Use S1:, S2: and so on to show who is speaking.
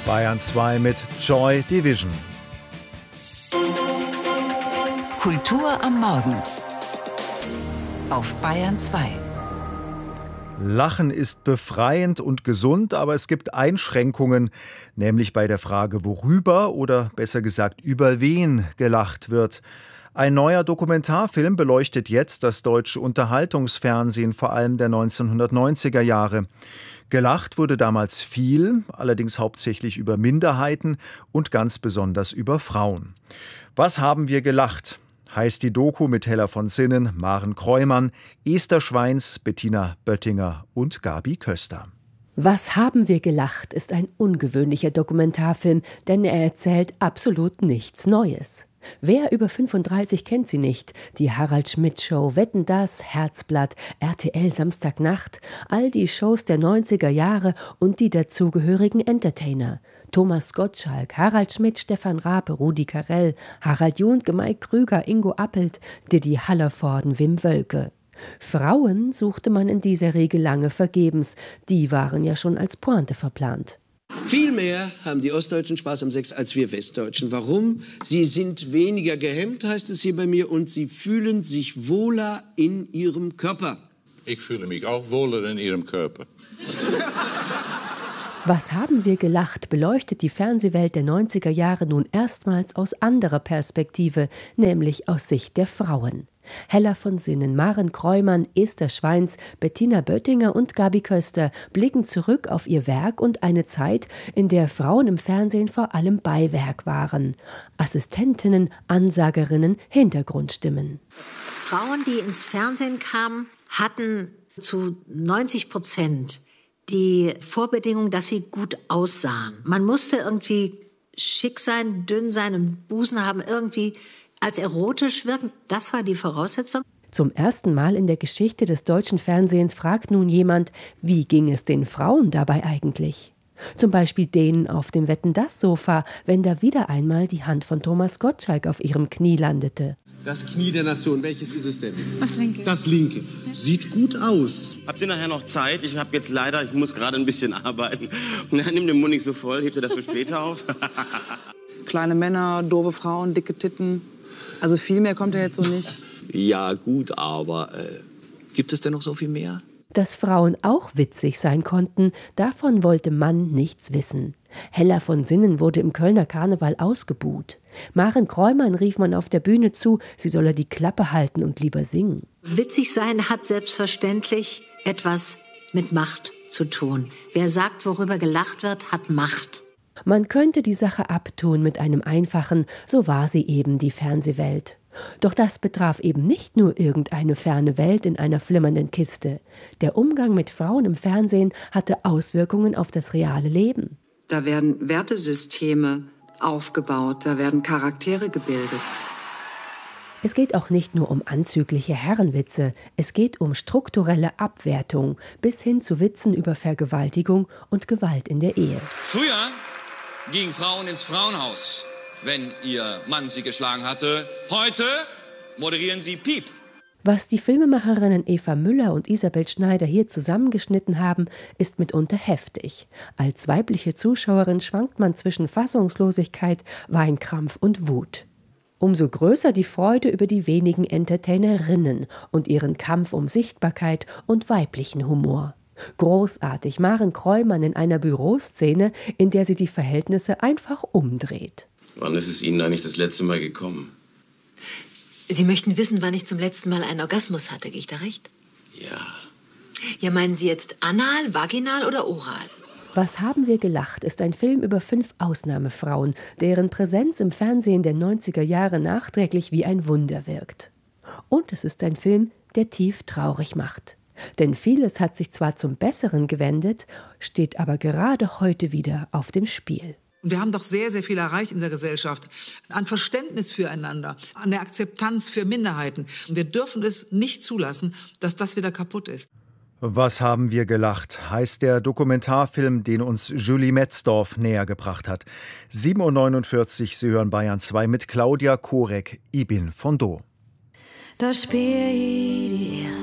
S1: Bayern 2 mit Joy Division.
S2: Kultur am Morgen auf Bayern 2.
S1: Lachen ist befreiend und gesund, aber es gibt Einschränkungen, nämlich bei der Frage, worüber oder besser gesagt über wen gelacht wird. Ein neuer Dokumentarfilm beleuchtet jetzt das deutsche Unterhaltungsfernsehen, vor allem der 1990er Jahre. Gelacht wurde damals viel, allerdings hauptsächlich über Minderheiten und ganz besonders über Frauen. Was haben wir gelacht? Heißt die Doku mit Hella von Sinnen, Maren Kreumann, Esther Schweins, Bettina Böttinger und Gabi Köster.
S3: Was haben wir gelacht ist ein ungewöhnlicher Dokumentarfilm, denn er erzählt absolut nichts Neues. Wer über 35 kennt sie nicht? Die Harald Schmidt Show, Wetten, dass, Herzblatt, RTL Samstagnacht, all die Shows der 90er Jahre und die dazugehörigen Entertainer. Thomas Gottschalk, Harald Schmidt, Stefan Rape, Rudi Carrell, Harald Juhnke, Mike Krüger, Ingo Appelt, Didi Hallervorden, Wim Wölke. Frauen suchte man in dieser Regel lange vergebens, die waren ja schon als Pointe verplant.
S4: Viel mehr haben die Ostdeutschen Spaß am Sex als wir Westdeutschen. Warum? Sie sind weniger gehemmt, heißt es hier bei mir, und sie fühlen sich wohler in ihrem Körper.
S5: Ich fühle mich auch wohler in ihrem Körper.
S3: Was haben wir gelacht, beleuchtet die Fernsehwelt der 90er Jahre nun erstmals aus anderer Perspektive, nämlich aus Sicht der Frauen. Hella von Sinnen, Maren Kreumann, Esther Schweins, Bettina Böttinger und Gabi Köster blicken zurück auf ihr Werk und eine Zeit, in der Frauen im Fernsehen vor allem Beiwerk waren. Assistentinnen, Ansagerinnen, Hintergrundstimmen.
S6: Frauen, die ins Fernsehen kamen, hatten zu 90% die Vorbedingung, dass sie gut aussahen. Man musste irgendwie schick sein, dünn sein und Busen haben, irgendwie als erotisch wirken. Das war die Voraussetzung.
S3: Zum ersten Mal in der Geschichte des deutschen Fernsehens fragt nun jemand, wie ging es den Frauen dabei eigentlich? Zum Beispiel denen auf dem Wetten-dass-Sofa, wenn da wieder einmal die Hand von Thomas Gottschalk auf ihrem Knie landete.
S7: Das Knie der Nation, welches ist es denn?
S8: Das linke.
S7: Das linke. Sieht gut aus.
S9: Habt ihr nachher noch Zeit? Ich muss gerade ein bisschen arbeiten. Nimm den Mund nicht so voll, hebt ihr das für später auf?
S8: Kleine Männer, doofe Frauen, dicke Titten. Also viel mehr kommt ja jetzt so nicht.
S10: Ja gut, aber gibt es denn noch so viel mehr?
S3: Dass Frauen auch witzig sein konnten, davon wollte man nichts wissen. Hella von Sinnen wurde im Kölner Karneval ausgebuht. Maren Kreumann rief man auf der Bühne zu, sie solle die Klappe halten und lieber singen.
S6: Witzig sein hat selbstverständlich etwas mit Macht zu tun. Wer sagt, worüber gelacht wird, hat Macht.
S3: Man könnte die Sache abtun mit einem einfachen, so war sie eben die Fernsehwelt. Doch das betraf eben nicht nur irgendeine ferne Welt in einer flimmernden Kiste. Der Umgang mit Frauen im Fernsehen hatte Auswirkungen auf das reale Leben.
S11: Da werden Wertesysteme aufgebaut, da werden Charaktere gebildet.
S3: Es geht auch nicht nur um anzügliche Herrenwitze, es geht um strukturelle Abwertung bis hin zu Witzen über Vergewaltigung und Gewalt in der Ehe.
S12: Früher gingen Frauen ins Frauenhaus, wenn ihr Mann sie geschlagen hatte. Heute moderieren sie Piep.
S3: Was die Filmemacherinnen Eva Müller und Isabel Schneider hier zusammengeschnitten haben, ist mitunter heftig. Als weibliche Zuschauerin schwankt man zwischen Fassungslosigkeit, Weinkrampf und Wut. Umso größer die Freude über die wenigen Entertainerinnen und ihren Kampf um Sichtbarkeit und weiblichen Humor. Großartig Maren Kreumann in einer Büroszene, in der sie die Verhältnisse einfach umdreht.
S9: Wann ist es Ihnen eigentlich das letzte Mal gekommen?
S6: Sie möchten wissen, wann ich zum letzten Mal einen Orgasmus hatte, gehe ich da recht?
S9: Ja.
S6: Ja, meinen Sie jetzt anal, vaginal oder oral?
S3: Was haben wir gelacht ist ein Film über 5 Ausnahmefrauen, deren Präsenz im Fernsehen der 90er Jahre nachträglich wie ein Wunder wirkt. Und es ist ein Film, der tief traurig macht. Denn vieles hat sich zwar zum Besseren gewendet, steht aber gerade heute wieder auf dem Spiel.
S13: Wir haben doch sehr, sehr viel erreicht in der Gesellschaft. An Verständnis füreinander, an der Akzeptanz für Minderheiten. Wir dürfen es nicht zulassen, dass das wieder kaputt ist.
S1: Was haben wir gelacht, heißt der Dokumentarfilm, den uns Julie Metzdorf näher gebracht hat. 7:49 Uhr, Sie hören Bayern 2 mit Claudia Korek, Ich bin von Do.
S14: Da spiel ich dir